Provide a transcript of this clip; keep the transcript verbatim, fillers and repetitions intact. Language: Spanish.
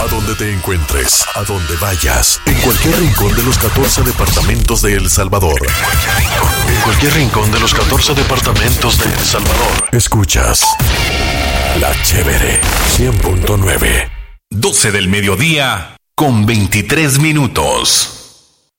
A donde te encuentres, a donde vayas, en cualquier rincón de los catorce departamentos de El Salvador. En cualquier rincón de los catorce departamentos de El Salvador. Escuchas La Chévere cien punto nueve. doce del mediodía con veintitrés minutos.